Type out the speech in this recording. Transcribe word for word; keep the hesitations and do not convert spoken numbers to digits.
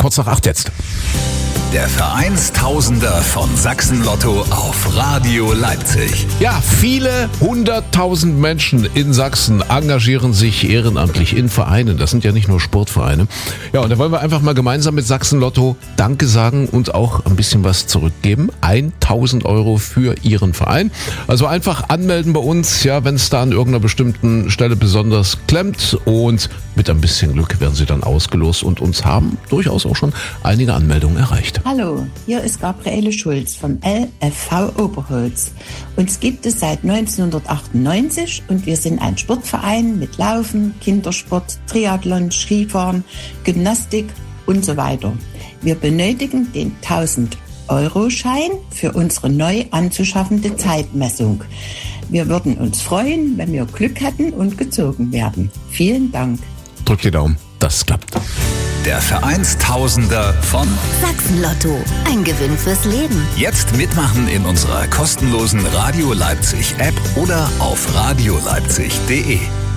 kurz nach acht jetzt. Der Vereinstausender von Sachsen-Lotto auf Radio Leipzig. Ja, viele hunderttausend Menschen in Sachsen engagieren sich ehrenamtlich in Vereinen. Das sind ja nicht nur Sportvereine. Ja, und da wollen wir einfach mal gemeinsam mit Sachsen-Lotto Danke sagen und auch ein bisschen was zurückgeben. tausend Euro für Ihren Verein. Also einfach anmelden bei uns, ja, wenn es da an irgendeiner bestimmten Stelle besonders klemmt. Und mit ein bisschen Glück werden Sie dann ausgelost. Und uns haben durchaus auch schon einige Anmeldungen erreicht. Hallo, hier ist Gabriele Schulz vom L F V Oberholz. Uns gibt es seit neunzehnhundertachtundneunzig und wir sind ein Sportverein mit Laufen, Kindersport, Triathlon, Skifahren, Gymnastik und so weiter. Wir benötigen den tausend-Euro-Schein für unsere neu anzuschaffende Zeitmessung. Wir würden uns freuen, wenn wir Glück hätten und gezogen werden. Vielen Dank. Drückt die Daumen, das klappt. Der Vereinstausender von Sachsen-Lotto. Ein Gewinn fürs Leben. Jetzt mitmachen in unserer kostenlosen Radio Leipzig App oder auf radio leipzig punkt de.